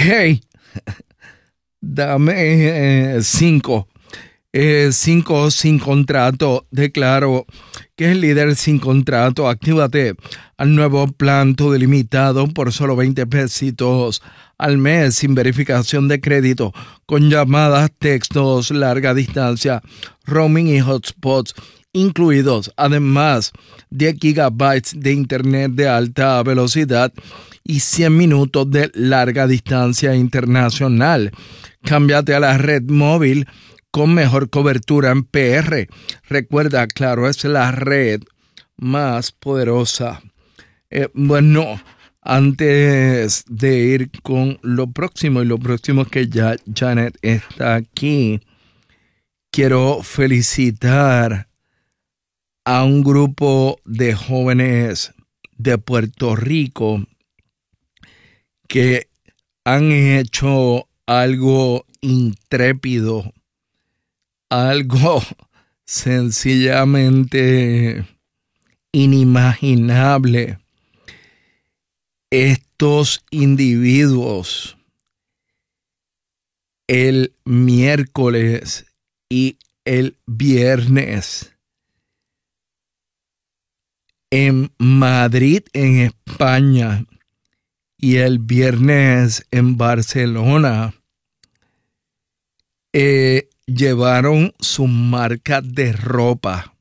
Hey, dame 5. 5 sin contrato. Declaro que es el líder sin contrato. Actívate al nuevo plan todo ilimitado por solo 20 pesitos al mes sin verificación de crédito, con llamadas, textos, larga distancia, roaming y hotspots incluidos. Además, 10 gigabytes de internet de alta velocidad y 100 minutos de larga distancia internacional. Cámbiate a la red móvil con mejor cobertura en PR. Recuerda, Claro, es la red más poderosa. Bueno, antes de ir con lo próximo, y lo próximo es que ya Janet está aquí, quiero felicitar a un grupo de jóvenes de Puerto Rico que han hecho algo intrépido, algo sencillamente inimaginable. Estos individuos el miércoles y el viernes en Madrid, en España, y el viernes en Barcelona, llevaron su marca de ropa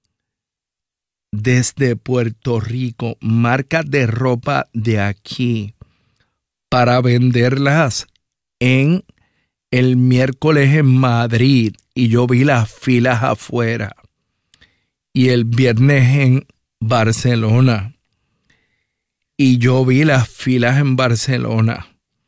desde Puerto Rico, marcas de ropa de aquí, para venderlas en el miércoles en Madrid, y yo vi las filas afuera, y el viernes en Barcelona, y yo vi las filas en Barcelona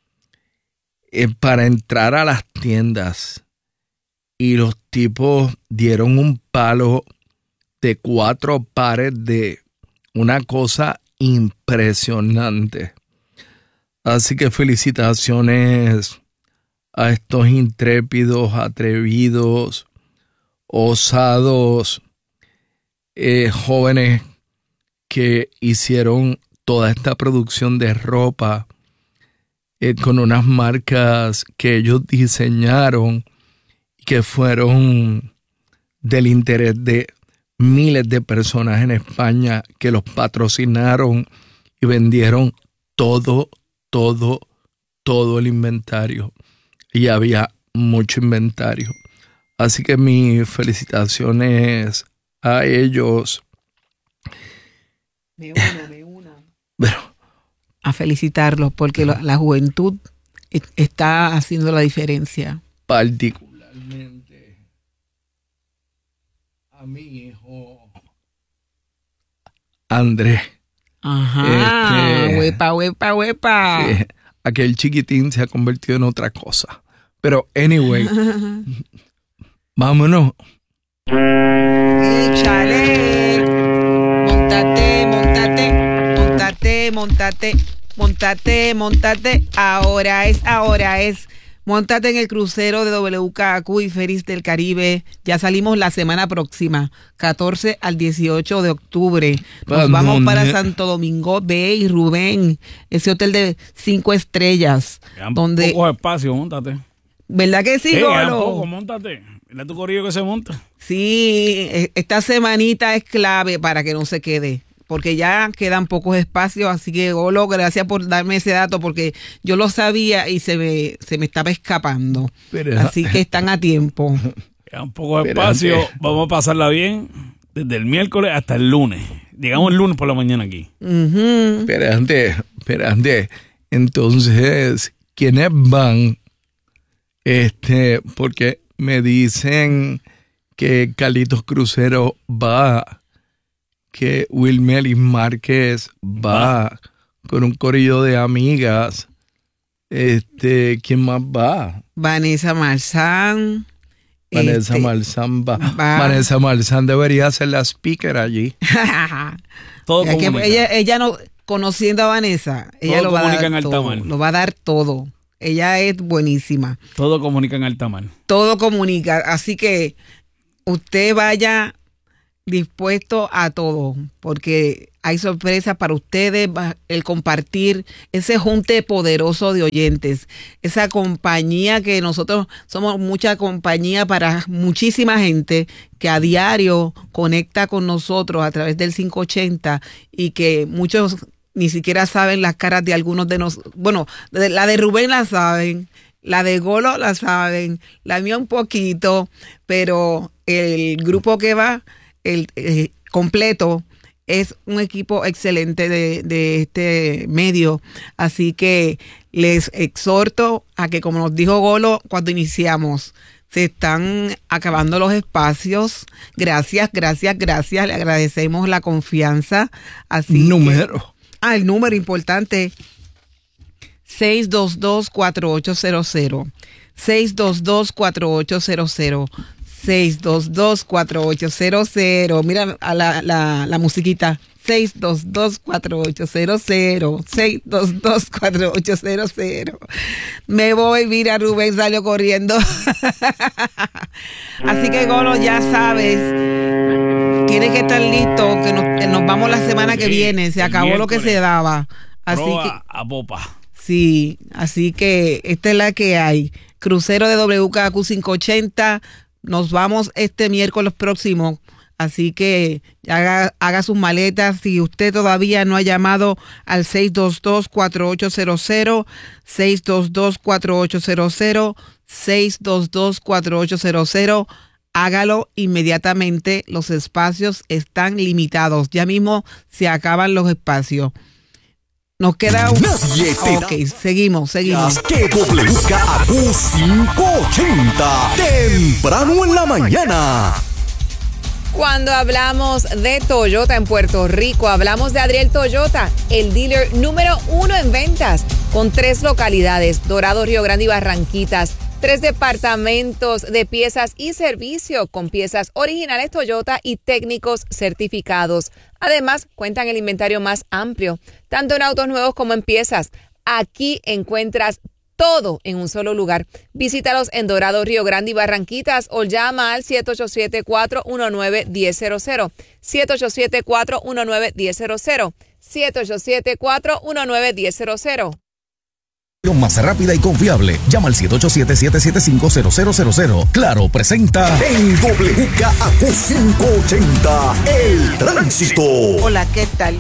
para entrar a las tiendas, y los tipos dieron un palo de 4 pares de una cosa impresionante. Así que felicitaciones a estos intrépidos, atrevidos, osados, jóvenes que hicieron toda esta producción de ropa con unas marcas que ellos diseñaron y que fueron del interés de miles de personas en España, que los patrocinaron y vendieron todo el inventario. Y había mucho inventario. Así que mis felicitaciones a ellos. Me uno. Pero, a felicitarlos porque la juventud está haciendo la diferencia. Particularmente a mi hijo Andrés. Ajá, huepa. Sí, aquel chiquitín se ha convertido en otra cosa. Pero anyway, vámonos. Échale. Montate. Ahora es. Móntate en el crucero de WKQ y Ferries del Caribe. Ya salimos la semana próxima, 14 al 18 de octubre. Nos vamos para Santo Domingo Bay, Rubén. Ese hotel de 5 estrellas. Quedan donde pocos espacios, móntate. ¿Verdad que sí, sí, Golo? quedan pocos, móntate. Dile a tu corillo que se monta. Sí, esta semanita es clave para que no se quede, porque ya quedan pocos espacios, así que Golo, gracias por darme ese dato, porque yo lo sabía y se me estaba escapando. Así que están a tiempo. Quedan pocos espacios, vamos a pasarla bien desde el miércoles hasta el lunes. Llegamos el lunes por la mañana aquí. Espérate. Entonces, ¿quiénes van? Porque me dicen que Carlitos Crucero va, que Wilmelis Márquez va con un corillo de amigas. ¿Quién más va? Vanessa Marzán. Vanessa Marzán va. Vanessa Marzán debería ser la speaker allí. Todo ella no, conociendo a Vanessa, ella lo va a dar todo. Lo va a dar todo. Ella es buenísima. Todo comunica en alta mar. Todo comunica. Así que usted vaya dispuestos a todo, porque hay sorpresas para ustedes, el compartir ese junte poderoso de oyentes, esa compañía que nosotros somos mucha compañía para muchísima gente que a diario conecta con nosotros a través del 580 y que muchos ni siquiera saben las caras de algunos de nosotros. Bueno, la de Rubén la saben, la de Golo la saben, la mía un poquito, pero el grupo que va el completo es un equipo excelente de este medio, así que les exhorto a que, como nos dijo Golo cuando iniciamos, se están acabando los espacios. Gracias, le agradecemos la confianza. Así número. El número importante, 622-4800, 622-4800. 622-4800. Mira a la musiquita. 622-4800. 622-4800. Me voy, mira, Rubén salió corriendo. Así que, Golo, ya sabes, tienes que estar listo, que nos vamos la semana que viene. Se acabó lo que se daba. Así que a popa. Sí, así que esta es la que hay. Crucero de WKQ 580. Nos vamos este miércoles próximo, así que haga sus maletas. Si usted todavía no ha llamado al 622-4800, 622-4800, 622-4800, hágalo inmediatamente. Los espacios están limitados. Ya mismo se acaban los espacios. Nos queda un... Ok, seguimos. Que WKQ 580, temprano en la mañana. Cuando hablamos de Toyota en Puerto Rico, hablamos de Adriel Toyota, el dealer número 1 en ventas, con 3 localidades, Dorado, Río Grande y Barranquitas. 3 departamentos de piezas y servicio con piezas originales Toyota y técnicos certificados. Además, cuentan el inventario más amplio, tanto en autos nuevos como en piezas. Aquí encuentras todo en un solo lugar. Visítalos en Dorado, Río Grande y Barranquitas o llama al 787-419-1000. 787-419-1000. 787-419-1000. Más rápida y confiable. Llama al 787-775-0000. Claro, presenta en WKQ 580 el tránsito. Hola, ¿qué tal?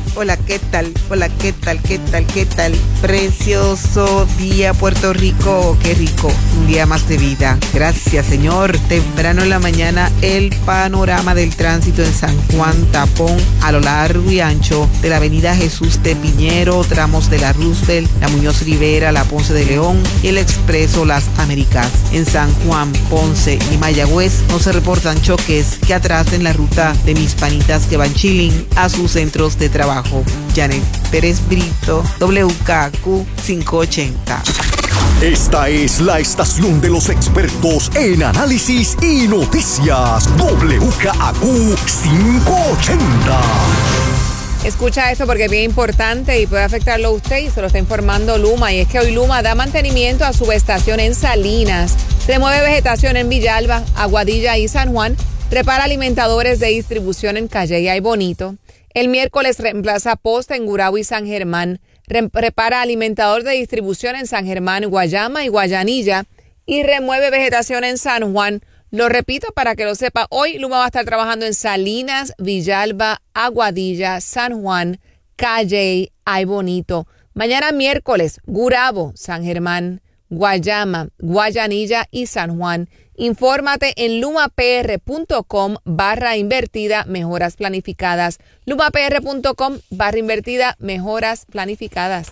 ¿Qué tal? Precioso día, Puerto Rico. Qué rico. Un día más de vida. Gracias, Señor. Temprano en la mañana, el panorama del tránsito en San Juan. Tapón a lo largo y ancho de la avenida Jesús de Piñero, tramos de la Roosevelt, la Muñoz Rivera, la Ponce de León y el Expreso Las Américas. En San Juan, Ponce y Mayagüez no se reportan choques que atrasen la ruta de mis panitas que van chilling a sus centros de trabajo. Janet Pérez Brito, WKQ 580. Esta es la estación de los expertos en análisis y noticias. WKQ 580. Escucha esto porque es bien importante y puede afectarlo a usted y se lo está informando Luma. Y es que hoy Luma da mantenimiento a subestación en Salinas, remueve vegetación en Villalba, Aguadilla y San Juan, repara alimentadores de distribución en Calley y Bonito. El miércoles reemplaza poste en Gurabo y San Germán, repara alimentador de distribución en San Germán, Guayama y Guayanilla y remueve vegetación en San Juan. Lo repito para que lo sepa, hoy Luma va a estar trabajando en Salinas, Villalba, Aguadilla, San Juan, Calley, Ay Bonito. Mañana miércoles, Gurabo, San Germán, Guayama, Guayanilla y San Juan. Infórmate en lumapr.com/invertida mejoras planificadas. lumapr.com/invertida mejoras planificadas.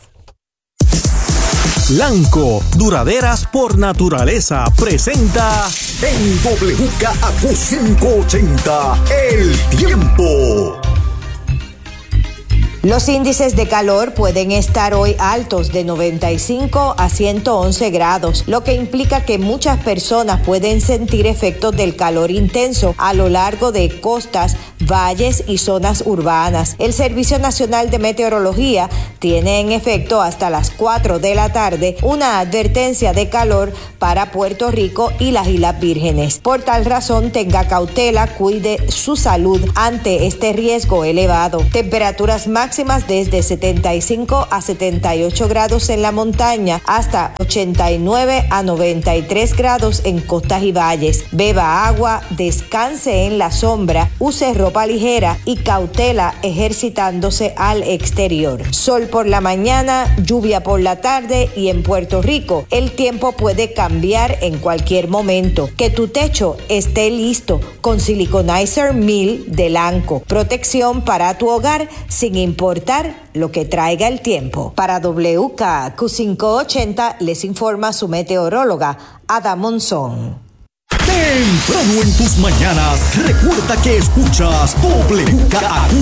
Lanco, duraderas por naturaleza, presenta en WKQ 580 el tiempo. Los índices de calor pueden estar hoy altos de 95 a 111 grados, lo que implica que muchas personas pueden sentir efectos del calor intenso a lo largo de costas, valles y zonas urbanas. El Servicio Nacional de Meteorología tiene en efecto hasta las 4 de la tarde una advertencia de calor para Puerto Rico y las Islas Vírgenes. Por tal razón, tenga cautela, cuide su salud ante este riesgo elevado. Temperaturas máximas desde 75 a 78 grados en la montaña hasta 89 a 93 grados en costas y valles. Beba agua, descanse en la sombra, use ropa ligera y cautela ejercitándose al exterior. Sol por la mañana, lluvia por la tarde y en Puerto Rico el tiempo puede cambiar en cualquier momento. Que tu techo esté listo con Siliconizer 1000 de Lanco. Protección para tu hogar sin importar lo que traiga el tiempo. Para WKQ580 les informa su meteoróloga Ada Monzón. Temprano en tus mañanas, recuerda que escuchas WKQ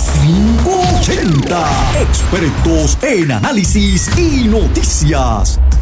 580. Expertos en análisis y noticias.